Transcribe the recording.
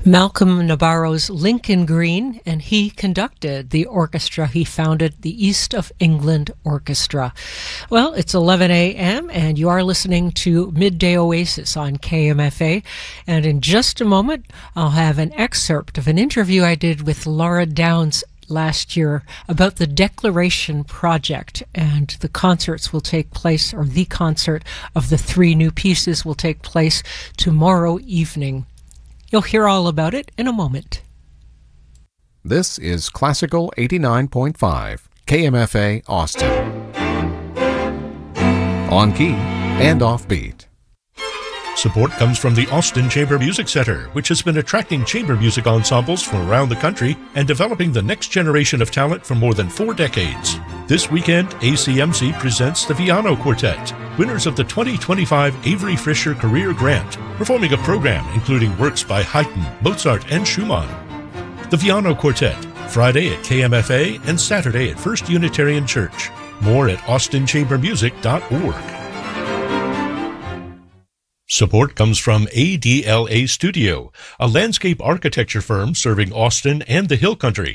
Malcolm Nabarro's Lincoln Green, and he conducted the orchestra he founded, the East of England Orchestra. Well, it's 11 a.m., and you are listening to Midday Oasis on KMFA, and in just a moment, I'll have an excerpt of an interview I did with Laura Downs last year about the Declaration Project, and the concerts will take place, or the concert of the three new pieces will take place tomorrow evening. You'll hear all about it in a moment. This is Classical 89.5, KMFA Austin. On key and offbeat. Support comes from the Austin Chamber Music Center, which has been attracting chamber music ensembles from around the country and developing the next generation of talent for more than 4 decades. This weekend, ACMC presents the Viano Quartet, winners of the 2025 Avery Fisher Career Grant, performing a program including works by Haydn, Mozart, and Schumann. The Viano Quartet, Friday at KMFA and Saturday at First Unitarian Church. More at austinchambermusic.org. Support comes from ADLA Studio, a landscape architecture firm serving Austin and the Hill Country.